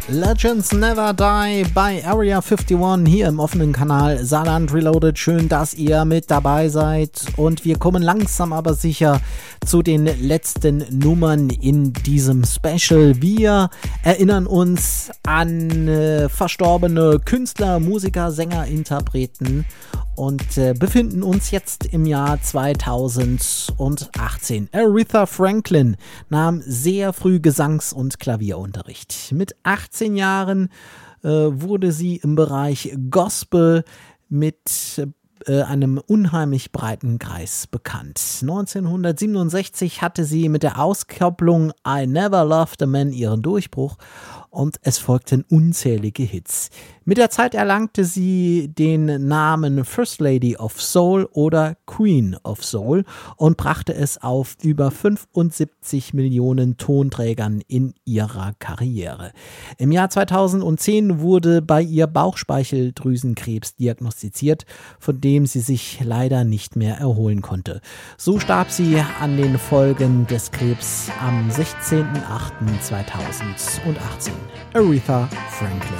Legends Never Die bei Area 51 hier im offenen Kanal Saarland Reloaded. Schön, dass ihr mit dabei seid und wir kommen langsam aber sicher zu den letzten Nummern in diesem Special. Wir erinnern uns an verstorbene Künstler, Musiker, Sänger, Interpreten und befinden uns jetzt im Jahr 2018. Aretha Franklin nahm sehr früh Gesangs- und Klavierunterricht. Mit 18 Jahren wurde sie im Bereich Gospel mit einem unheimlich breiten Kreis bekannt. 1967 hatte sie mit der Auskopplung I Never Loved a Man ihren Durchbruch und es folgten unzählige Hits. Mit der Zeit erlangte sie den Namen First Lady of Soul oder Queen of Soul und brachte es auf über 75 Millionen Tonträgern in ihrer Karriere. Im Jahr 2010 wurde bei ihr Bauchspeicheldrüsenkrebs diagnostiziert, von dem sie sich leider nicht mehr erholen konnte. So starb sie an den Folgen des Krebs am 16.08.2018. Aretha Franklin.